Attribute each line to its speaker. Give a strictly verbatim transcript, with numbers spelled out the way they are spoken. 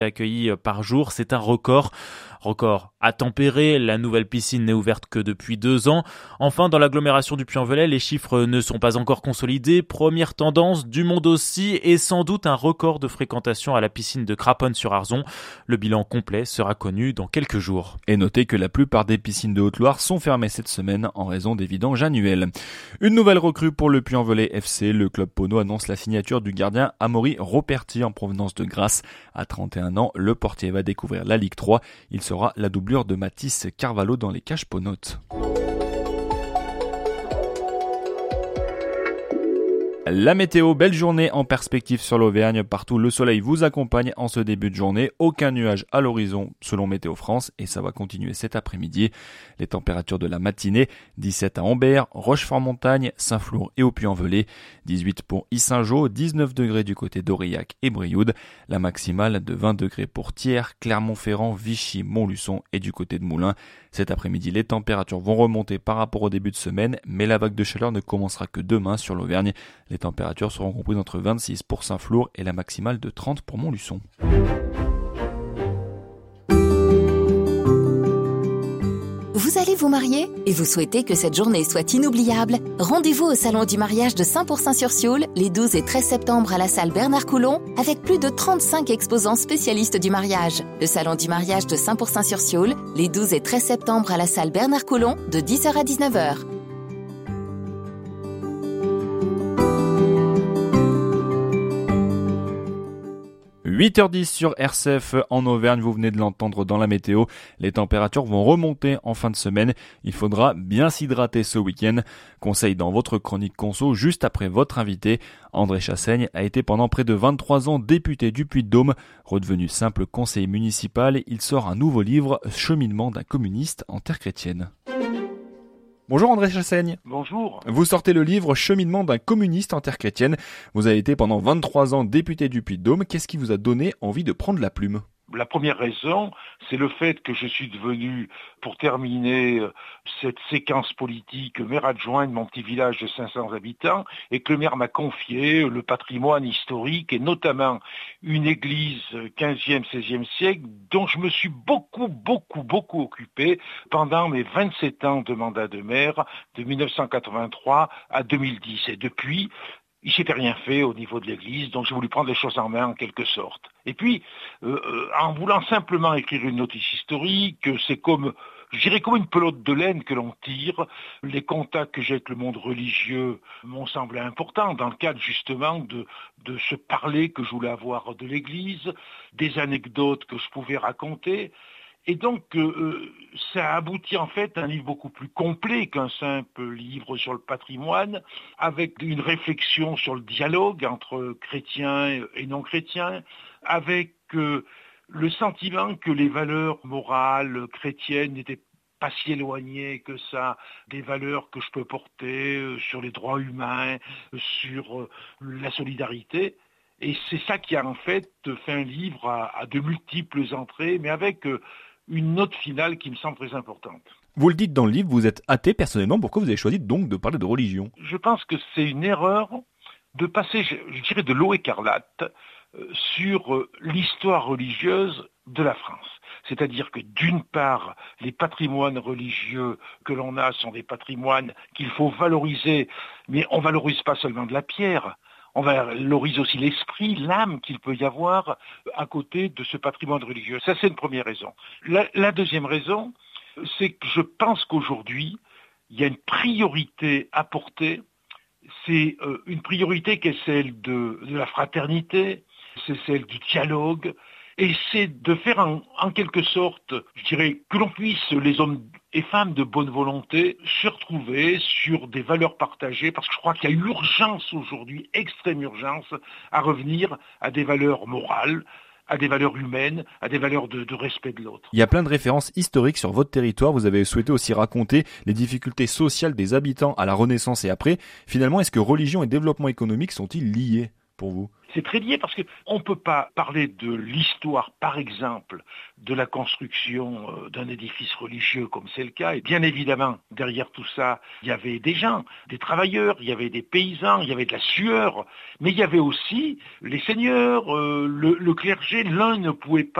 Speaker 1: accueillis par jour, c'est un record. Record à tempérer, la nouvelle piscine n'est ouverte que depuis deux ans. Enfin, dans l'agglomération du Puy-en-Velay, les chiffres ne sont pas encore consolidés. Première tendance, du monde aussi, et sans doute un record de fréquentation à la piscine de Craponne-sur-Arzon. Le bilan complet sera connu dans quelques jours.
Speaker 2: Et notez que la plupart des piscines de Haute-Loire sont fermées cette semaine en raison des vidanges annuelles. Une nouvelle recrue pour le Puy-en-Velay F C. Le club Pono annonce la signature du gardien Amaury Roperti en provenance de Grasse. À trente et un ans, le portier va découvrir la Ligue trois. Il sera la doublure de Mathis Carvalho dans les cages ponotes. La météo, belle journée en perspective sur l'Auvergne. Partout, le soleil vous accompagne en ce début de journée. Aucun nuage à l'horizon selon Météo France et ça va continuer cet après-midi. Les températures de la matinée, dix-sept à Ambert, Rochefort-Montagne, Saint-Flour et au Puy-en-Velay. dix-huit pour Yssingeaux, dix-neuf degrés du côté d'Aurillac et Brioude. La maximale de vingt degrés pour Thiers, Clermont-Ferrand, Vichy, Montluçon et du côté de Moulins. Cet après-midi, les températures vont remonter par rapport au début de semaine, mais la vague de chaleur ne commencera que demain sur l'Auvergne. Les températures seront comprises entre vingt-six pour Saint-Flour et la maximale de trente pour Montluçon.
Speaker 3: Vous allez vous marier et vous souhaitez que cette journée soit inoubliable? Rendez-vous au Salon du mariage de cent pour cent sur Sioule les douze et treize septembre à la salle Bernard Coulon avec plus de trente-cinq exposants spécialistes du mariage. Le Salon du mariage de cent pour cent sur Sioule les douze et treize septembre à la salle Bernard Coulon de dix heures à dix-neuf heures.
Speaker 2: huit heures dix sur R C F en Auvergne, vous venez de l'entendre dans la météo. Les températures vont remonter en fin de semaine. Il faudra bien s'hydrater ce week-end. Conseil dans votre chronique conso juste après votre invité. André Chassaigne a été pendant près de vingt-trois ans député du Puy-de-Dôme. Redevenu simple conseiller municipal, il sort un nouveau livre, Cheminement d'un communiste en terre chrétienne. Bonjour André Chassaigne.
Speaker 4: Bonjour.
Speaker 2: Vous sortez le livre Cheminement d'un communiste en terre chrétienne. Vous avez été pendant vingt-trois ans député du Puy-de-Dôme. Qu'est-ce qui vous a donné envie de prendre la plume ?
Speaker 4: La première raison, c'est le fait que je suis devenu, pour terminer cette séquence politique, maire adjoint de mon petit village de cinq cents habitants, et que le maire m'a confié le patrimoine historique, et notamment une église quinzième, seizième siècle, dont je me suis beaucoup, beaucoup, beaucoup occupé pendant mes vingt-sept ans de mandat de maire, de mille neuf cent quatre-vingt-trois à deux mille dix. Et depuis, il s'était rien fait au niveau de l'église, donc j'ai voulu prendre les choses en main en quelque sorte. Et puis, euh, en voulant simplement écrire une notice historique, c'est comme, je dirais comme une pelote de laine que l'on tire. Les contacts que j'ai avec le monde religieux m'ont semblé importants dans le cadre justement de, de ce parler que je voulais avoir de l'église, des anecdotes que je pouvais raconter. Et donc, euh, ça aboutit en fait à un livre beaucoup plus complet qu'un simple livre sur le patrimoine, avec une réflexion sur le dialogue entre chrétiens et non-chrétiens, avec euh, le sentiment que les valeurs morales chrétiennes n'étaient pas si éloignées que ça des valeurs que je peux porter euh, sur les droits humains, sur euh, la solidarité. Et c'est ça qui a en fait fait un livre à, à de multiples entrées, mais avec euh, une note finale qui me semble très importante.
Speaker 2: Vous le dites dans le livre, vous êtes athée personnellement. Pourquoi vous avez choisi donc de parler de religion ?
Speaker 4: Je pense que c'est une erreur de passer, je, je dirais, de l'eau écarlate euh, sur euh, l'histoire religieuse de la France. C'est-à-dire que d'une part, les patrimoines religieux que l'on a sont des patrimoines qu'il faut valoriser, mais on ne valorise pas seulement de la pierre. On valorise aussi l'esprit, l'âme qu'il peut y avoir à côté de ce patrimoine religieux. Ça, c'est une première raison. La, la deuxième raison, c'est que je pense qu'aujourd'hui, il y a une priorité à porter. C'est euh, une priorité qui est celle de, de la fraternité, c'est celle du dialogue, et c'est de faire en, en quelque sorte, je dirais, que l'on puisse, les hommes et femmes de bonne volonté, se retrouver sur des valeurs partagées, parce que je crois qu'il y a urgence aujourd'hui, extrême urgence, à revenir à des valeurs morales, à des valeurs humaines, à des valeurs de, de respect de l'autre.
Speaker 2: Il y a plein de références historiques sur votre territoire. Vous avez souhaité aussi raconter les difficultés sociales des habitants à la Renaissance et après. Finalement, est-ce que religion et développement économique sont-ils liés pour vous ?
Speaker 4: C'est très lié parce qu'on ne peut pas parler de l'histoire, par exemple, de la construction d'un édifice religieux comme c'est le cas. Et bien évidemment, derrière tout ça, il y avait des gens, des travailleurs, il y avait des paysans, il y avait de la sueur, mais il y avait aussi les seigneurs, euh, le, le clergé. L'un ne pouvait pas